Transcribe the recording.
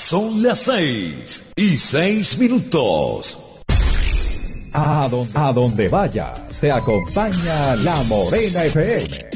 Son las 6:06. A donde vaya, se acompaña La Morena FM.